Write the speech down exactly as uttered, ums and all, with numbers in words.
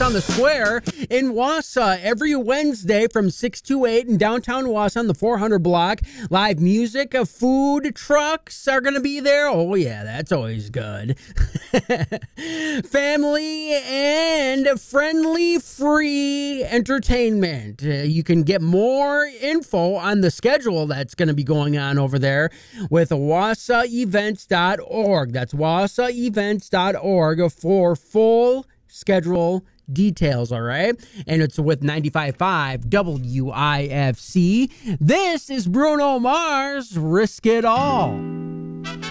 on the Square in Wausau every Wednesday from six to eight in downtown Wausau on the four hundred block. Live music, uh, food trucks are going to be there. Oh, yeah, that's always good. Family and friendly free entertainment. Uh, you can get more info on the schedule that's going to be going on over there with wausau events dot org. That's wausau events dot org for full schedule details, all right? And it's with ninety-five point five W I F C. This is Bruno Mars, Risk It All.